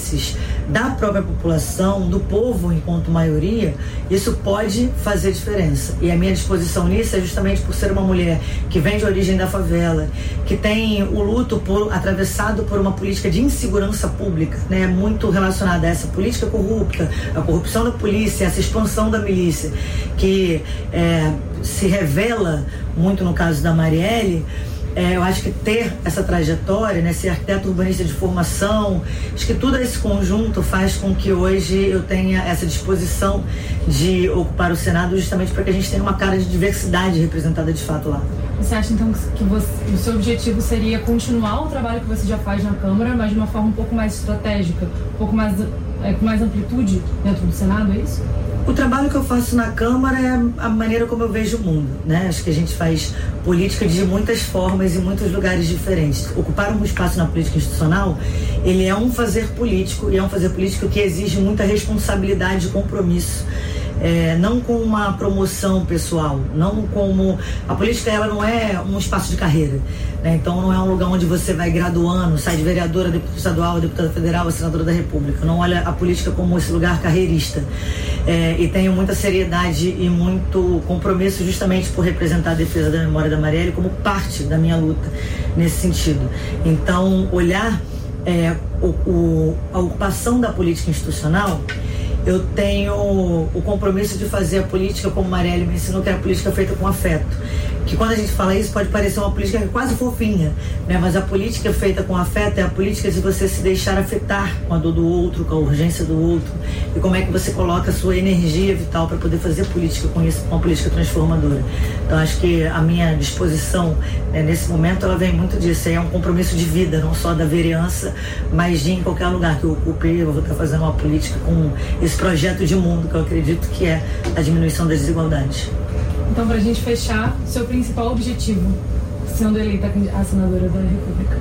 interesses da própria população, do povo enquanto maioria, isso pode fazer diferença. E a minha disposição nisso é justamente por ser uma mulher que vem de origem da favela, que tem o luto atravessado por uma política de insegurança pública, né, muito relacionada a essa política corrupta, a corrupção da polícia, essa expansão da milícia, que se revela muito no caso da Marielle. Eu acho que ter essa trajetória, né, ser arquiteto urbanista de formação, acho que tudo esse conjunto faz com que hoje eu tenha essa disposição de ocupar o Senado justamente para que a gente tenha uma cara de diversidade representada de fato lá. Você acha então que o seu objetivo seria continuar o trabalho que você já faz na Câmara, mas de uma forma um pouco mais estratégica, um pouco mais com mais amplitude dentro do Senado, é isso? O trabalho que eu faço na Câmara é a maneira como eu vejo o mundo, né? Acho que a gente faz política de muitas formas em muitos lugares diferentes. Ocupar um espaço na política institucional, ele é um fazer político, e é um fazer político que exige muita responsabilidade e compromisso. Não com uma promoção pessoal, não como... A política, ela não é um espaço de carreira, né? Então não é um lugar onde você vai graduando, sai de vereadora, deputada estadual, deputada federal, senadora da República. Não olha a política como esse lugar carreirista. E tenho muita seriedade e muito compromisso justamente por representar a defesa da memória da Marielle como parte da minha luta nesse sentido. Então, olhar a ocupação da política institucional, eu tenho o compromisso de fazer a política como Marielle me ensinou, que é a política feita com afeto. Que quando a gente fala isso pode parecer uma política quase fofinha, né? Mas a política feita com afeto é a política de você se deixar afetar com a dor do outro, com a urgência do outro, e como é que você coloca a sua energia vital para poder fazer política com isso, uma política transformadora. Então acho que a minha disposição, né, nesse momento, ela vem muito disso. É um compromisso de vida, não só da vereança, mas de em qualquer lugar que eu ocupe, eu vou estar fazendo uma política com esse projeto de mundo que eu acredito que é a diminuição das desigualdades. Então, para a gente fechar, seu principal objetivo, sendo eleita a senadora da República?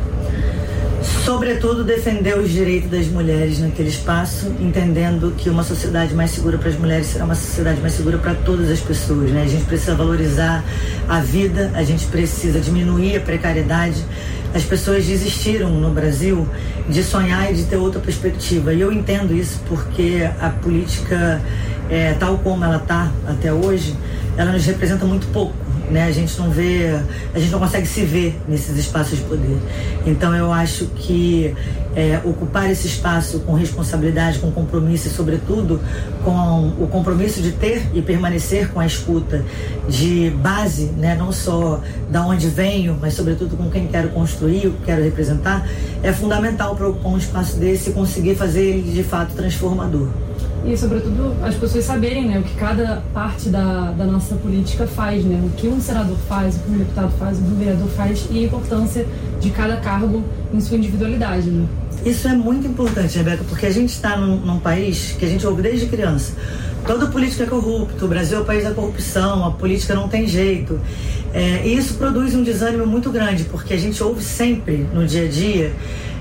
Sobretudo, defender os direitos das mulheres naquele espaço, entendendo que uma sociedade mais segura para as mulheres será uma sociedade mais segura para todas as pessoas, né? A gente precisa valorizar a vida, a gente precisa diminuir a precariedade. As pessoas desistiram no Brasil de sonhar e de ter outra perspectiva. E eu entendo isso porque a política, tal como ela está até hoje, ela nos representa muito pouco, né? A gente não consegue se ver nesses espaços de poder. Então eu acho que ocupar esse espaço com responsabilidade, com compromisso e, sobretudo, com o compromisso de ter e permanecer com a escuta de base, né? Não só da onde venho, mas sobretudo com quem quero construir, o que quero representar, é fundamental para ocupar um espaço desse e conseguir fazer ele de fato transformador. E, sobretudo, as pessoas saberem, né, o que cada parte da nossa política faz, né? O que um senador faz, o que um deputado faz, o que um vereador faz, e a importância de cada cargo em sua individualidade, né? Isso é muito importante, Rebeca, porque a gente está num país que a gente ouve desde criança. Toda política é corrupta, o Brasil é o país da corrupção, a política não tem jeito. E isso produz um desânimo muito grande, porque a gente ouve sempre no dia a dia,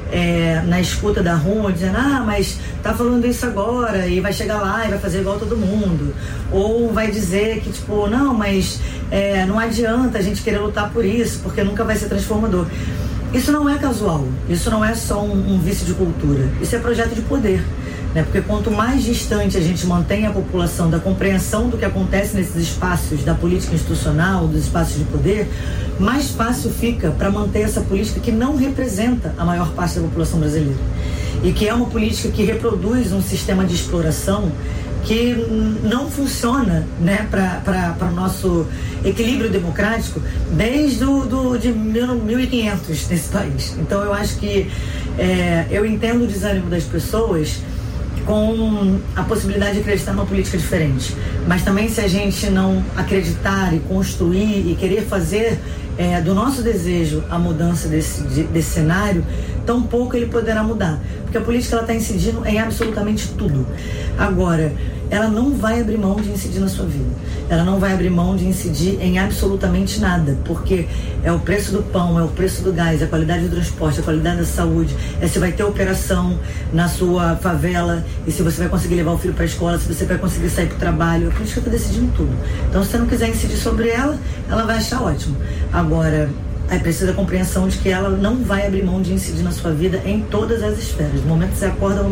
na escuta da rua, dizendo, mas tá falando isso agora e vai chegar lá e vai fazer igual todo mundo. Ou vai dizer que, tipo, não, mas não adianta a gente querer lutar por isso, porque nunca vai ser transformador. Isso não é casual, isso não é só um vício de cultura, isso é projeto de poder, né? Porque quanto mais distante a gente mantém a população da compreensão do que acontece nesses espaços da política institucional, dos espaços de poder, mais fácil fica para manter essa política que não representa a maior parte da população brasileira e que é uma política que reproduz um sistema de exploração que não funciona, né, para o nosso equilíbrio democrático desde de 1500 nesse país. Então eu acho que eu entendo o desânimo das pessoas com a possibilidade de acreditar numa política diferente, mas também se a gente não acreditar e construir e querer fazer do nosso desejo a mudança desse cenário, tão pouco ele poderá mudar, porque a política ela está incidindo em absolutamente tudo. Agora, ela não vai abrir mão de incidir na sua vida, ela não vai abrir mão de incidir em absolutamente nada, porque é o preço do pão, é o preço do gás, é a qualidade do transporte, a qualidade da saúde, se vai ter operação na sua favela e se você vai conseguir levar o filho para a escola, se você vai conseguir sair para o trabalho. A política está decidindo tudo. Então, se você não quiser incidir sobre ela, ela vai achar ótimo. Agora, aí precisa da compreensão de que ela não vai abrir mão de incidir na sua vida em todas as esferas. No momento que você acorda,